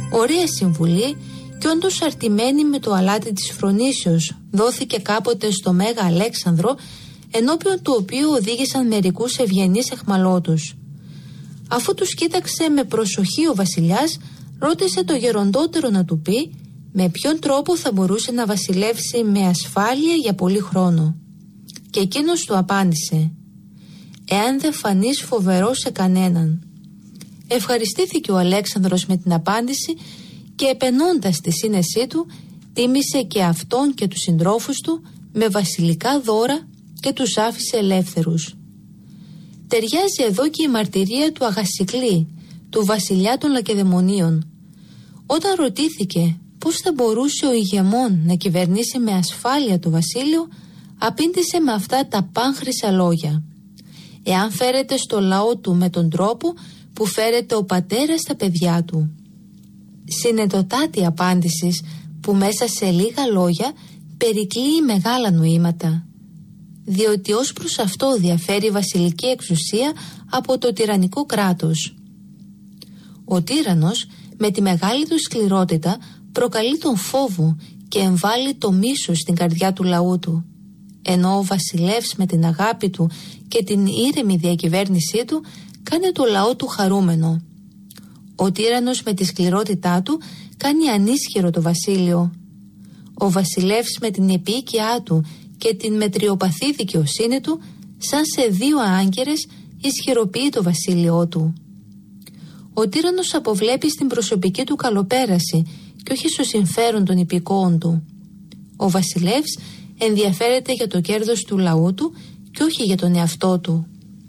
Ωραία συμβουλή και όντως αρτημένη με το αλάτι της φρονήσεως δόθηκε κάποτε στο Μέγα Αλέξανδρο, ενώπιον του οποίου οδήγησαν μερικούς ευγενείς αιχμαλώτους. Αφού τους κοίταξε με προσοχή ο βασιλιάς, ρώτησε το γεροντότερο να του πει με ποιον τρόπο θα μπορούσε να βασιλεύσει με ασφάλεια για πολύ χρόνο. Και εκείνος του απάντησε: «Εάν δεν φανείς φοβερός σε κανέναν». Ευχαριστήθηκε ο Αλέξανδρος με την απάντηση και επενώντας τη σύνεσή του, τίμησε και αυτόν και τους συντρόφους του με βασιλικά δώρα και τους άφησε ελεύθερους. Ταιριάζει εδώ και η μαρτυρία του Αγασικλή, του βασιλιά των Λακεδαιμονίων. Όταν ρωτήθηκε πώς θα μπορούσε ο ηγεμόν να κυβερνήσει με ασφάλεια το βασίλειο, απήντησε με αυτά τα πάνχρυσσα λόγια: «Εάν φέρεται στο λαό του με τον τρόπο που φέρεται ο πατέρας στα παιδιά του». Συνετοτάτη απάντησης που μέσα σε λίγα λόγια περικλείει μεγάλα νοήματα, διότι ως προς αυτό διαφέρει η βασιλική εξουσία από το τυραννικό κράτος. Ο τύραννος με τη μεγάλη του σκληρότητα προκαλεί τον φόβο και εμβάλλει το μίσος στην καρδιά του λαού του, ενώ ο βασιλεύς με την αγάπη του και την ήρεμη διακυβέρνησή του κάνει το λαό του χαρούμενο. Ο τύραννος με τη σκληρότητά του κάνει ανίσχυρο το βασίλειο. Ο βασιλεύς με την επίοικιά του και την μετριοπαθή δικαιοσύνη του, σαν σε δύο άγκυρες, ισχυροποιεί το βασίλειό του. Ο τύραννος αποβλέπει στην προσωπική του καλοπέραση και όχι στο συμφέρον των υπηκόων του. Ο βασιλεύς ενδιαφέρεται για το κέρδος του λαού του και όχι για τον εαυτό του.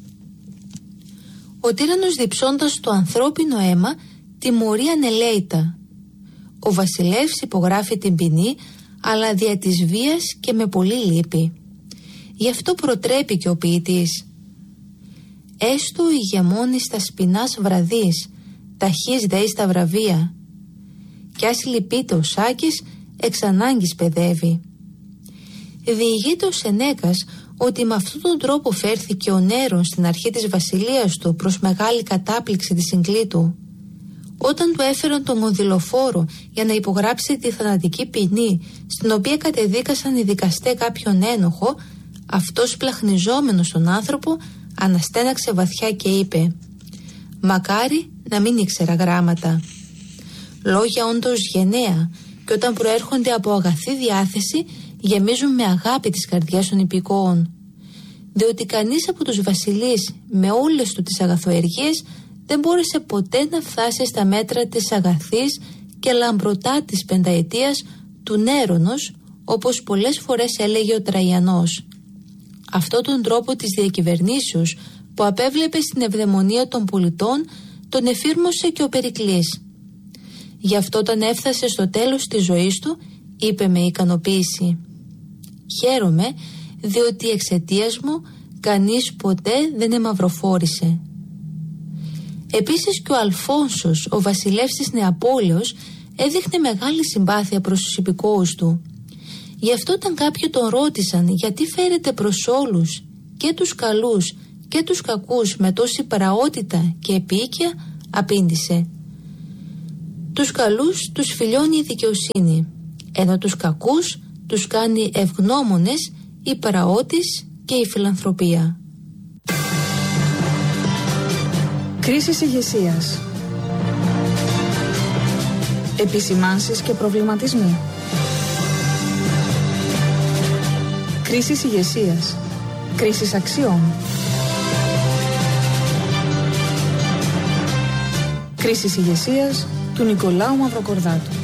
Ο τύραννος διψώντας το ανθρώπινο αίμα τιμωρεί ανελαίητα. Ο βασιλεύς υπογράφει την ποινή, αλλά δια της βίας και με πολύ λύπη. Γι' αυτό προτρέπει και ο ποιητής: «Έστω ο ηγεμόνης τα σπινάς βραδείς, ταχύς δεεί στα βραβεία. Κι ας λυπείται ο Σάκης, εξ ανάγκης παιδεύει». Διηγείται ο Σενέκας ότι με αυτόν τον τρόπο φέρθηκε ο Νέρον στην αρχή της βασιλείας του προς μεγάλη κατάπληξη της συγκλήτου. Όταν του έφεραν τον Μονδυλοφόρο για να υπογράψει τη θανατική ποινή, στην οποία κατεδίκασαν οι δικαστές κάποιον ένοχο, αυτός πλαχνιζόμενος στον άνθρωπο αναστέναξε βαθιά και είπε: «Μακάρι να μην ήξερα γράμματα». Λόγια όντως γενναία, και όταν προέρχονται από αγαθή διάθεση γεμίζουν με αγάπη της καρδιάς των υπηκόων. Διότι κανείς από τους βασιλείς με όλες του τις αγαθοεργίες δεν μπόρεσε ποτέ να φτάσει στα μέτρα της αγαθής και λαμπρωτάτης πενταετίας του Νέρονος, όπως πολλές φορές έλεγε ο Τραϊανός. Αυτό τον τρόπο της διακυβερνήσεως που απέβλεπε στην ευδαιμονία των πολιτών τον εφήρμοσε και ο Περικλής. Γι' αυτό όταν έφτασε στο τέλος της ζωής του είπε με ικανοποίηση: «Χαίρομαι διότι εξαιτίας μου κανείς ποτέ δεν εμαυροφόρησε». Επίσης και ο Αλφόνσος, ο βασιλεύς της Νεαπόλεως, έδειχνε μεγάλη συμπάθεια προς τους υπηκόους του. Γι' αυτό όταν κάποιοι τον ρώτησαν γιατί φέρεται προς όλους, και τους καλούς και τους κακούς, με τόση πραότητα και επίοικια, απήντησε: «Τους καλούς τους φιλιώνει η δικαιοσύνη, ενώ τους κακούς τους κάνει ευγνώμονες η πραότης και η φιλανθρωπία». Κρίσεις ηγεσίας. Επισημάνσεις και προβληματισμοί. Κρίσεις ηγεσίας. Κρίσεις αξιών. Κρίσεις ηγεσίας του Νικολάου Μαυροκορδάτου.